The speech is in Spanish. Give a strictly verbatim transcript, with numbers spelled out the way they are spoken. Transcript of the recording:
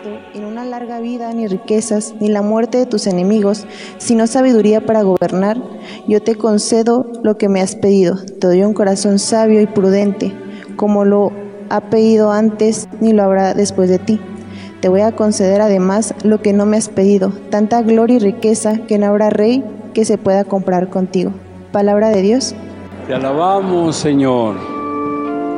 esto, y no una larga vida, ni riquezas, ni la muerte de tus enemigos, sino sabiduría para gobernar, yo te concedo lo que me has pedido. Te doy un corazón sabio y prudente, como lo ha pedido antes, ni lo habrá después de ti. Te voy a conceder además lo que no me has pedido, tanta gloria y riqueza que no habrá rey que se pueda comparar contigo. Palabra de Dios. Te alabamos, Señor.